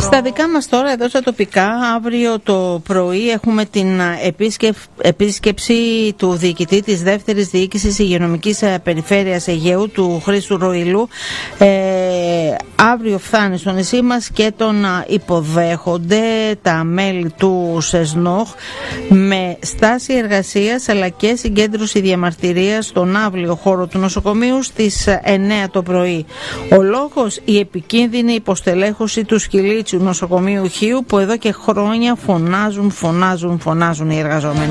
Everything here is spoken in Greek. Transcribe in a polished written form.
Στα δικά μας τώρα εδώ στα τοπικά, αύριο το πρωί έχουμε την επίσκεψη του διοικητή της δεύτερης διοίκησης υγειονομικής περιφέρειας Αιγαίου, του Χρήστου Ροηλού. Αύριο φτάνει στο νησί μας και τον υποδέχονται τα μέλη του ΣΕΣΝΟΧ με στάση εργασίας αλλά και συγκέντρωση διαμαρτυρίας στον αύριο χώρο του νοσοκομείου στις 9 το πρωί. Ο λόγος, η επικίνδυνη υποστελέχωση του Σκυλίτσιου νοσοκομείου Χίου, που εδώ και χρόνια φωνάζουν οι εργαζόμενοι.